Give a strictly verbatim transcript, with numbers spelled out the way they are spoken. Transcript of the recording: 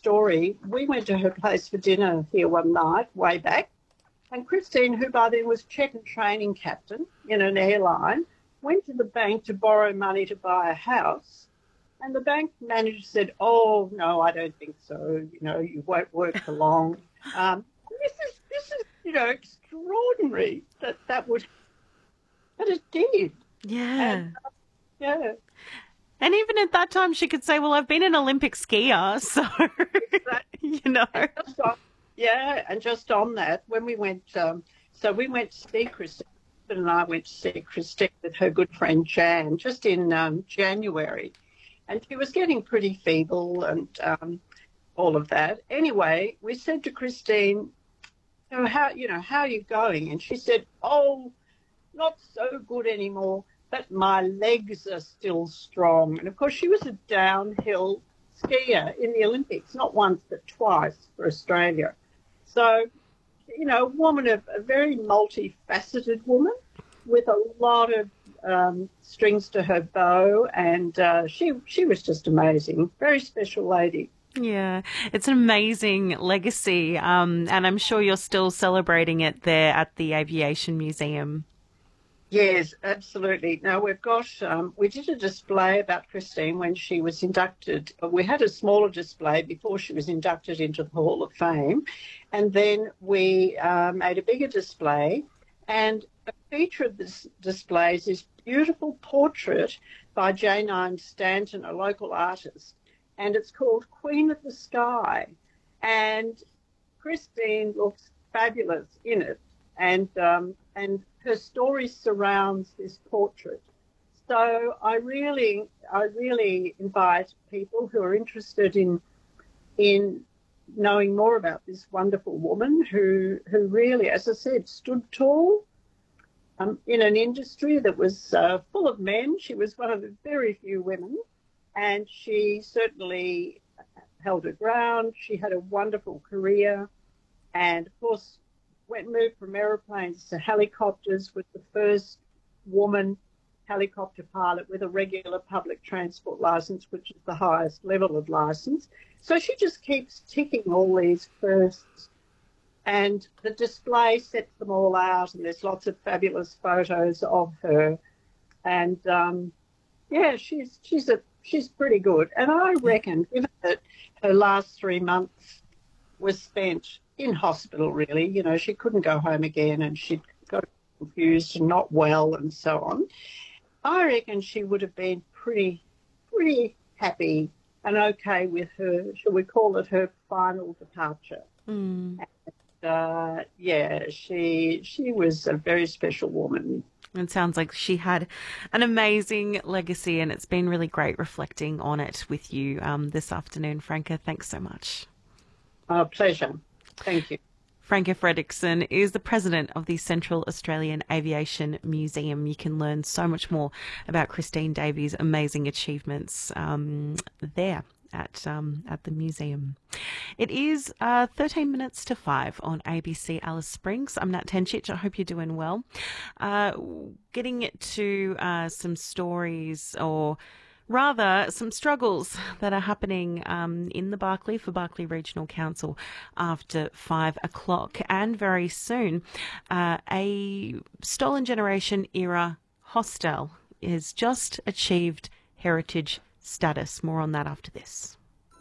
story. We went to her place for dinner here one night, way back, and Christine, who by then was check and training captain in an airline, went to the bank to borrow money to buy a house. And the bank manager said, oh, no, I don't think so. You know, you won't work for long. Um, this is, this is, you know, extraordinary that that would, but it did. Yeah. And, uh, yeah. And even at that time, she could say, well, I've been an Olympic skier, so, you know. And just on, yeah, and just on that, when we went, um, so we went to see Christine, and I went to see Christine with her good friend Jan, just in um, January. And she was getting pretty feeble and um, all of that. Anyway, we said to Christine, so how, you know, how are you going? And she said, oh, not so good anymore, but my legs are still strong. And, of course, she was a downhill skier in the Olympics, not once but twice for Australia. So, you know, a woman, of a very multifaceted woman with a lot of um, strings to her bow, and uh, she she was just amazing. Very special lady. Yeah, it's an amazing legacy, um, and I'm sure you're still celebrating it there at the Aviation Museum. Yes, absolutely. Now, we've got, um, we did a display about Christine when she was inducted. We had a smaller display before she was inducted into the Hall of Fame. And then we uh, made a bigger display. And a feature of this display is this beautiful portrait by Janine Stanton, a local artist. And it's called Queen of the Sky. And Christine looks fabulous in it. And um, and her story surrounds this portrait. So I really, I really invite people who are interested in in knowing more about this wonderful woman who who really, as I said, stood tall um, in an industry that was uh, full of men. She was one of the very few women, and she certainly held her ground. She had a wonderful career, and of course, went moved from aeroplanes to helicopters, with the first woman helicopter pilot with a regular public transport licence, which is the highest level of licence. So she just keeps ticking all these firsts, and the display sets them all out, and there's lots of fabulous photos of her. And um, yeah, she's she's a she's pretty good. And I reckon, given that her last three months was spent in hospital, really, you know, she couldn't go home again, and she'd got confused and not well and so on. I reckon she would have been pretty, pretty happy and okay with her, shall we call it, her final departure. Mm. And, uh, yeah, she she was a very special woman. It sounds like she had an amazing legacy, and it's been really great reflecting on it with you um, this afternoon, Franca. Thanks so much. A pleasure. Thank you. Franca Fredrickson is the president of the Central Australian Aviation Museum. You can learn so much more about Christine Davey's amazing achievements um, there at um, at the museum. It is uh, thirteen minutes to five on A B C Alice Springs. I'm Nat Tenchich. I hope you're doing well. Uh, getting to uh, some stories, or rather some struggles that are happening um, in the Barkly for Barkly Regional Council after five o'clock. And very soon, uh, a Stolen Generation era hostel has just achieved heritage status. More on that after this.